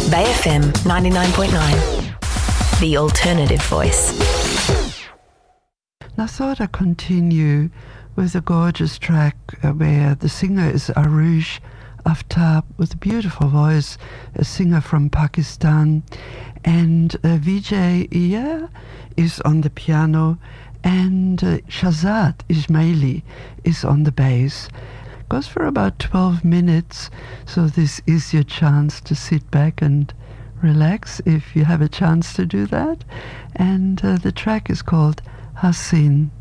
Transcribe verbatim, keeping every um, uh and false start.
Bay F M ninety-nine point nine, the alternative voice. And I thought I'd continue with a gorgeous track uh, where the singer is Arush Aftab with a beautiful voice, a singer from Pakistan, and uh, Vijay Iyer is on the piano, and uh, Shahzad Ismaili is on the bass. Goes for about twelve minutes, so this is your chance to sit back and relax if you have a chance to do that. And uh, the track is called Hassin.